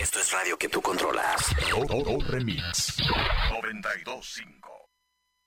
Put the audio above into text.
Esto es radio que tú controlas. Todo Remix 92.5.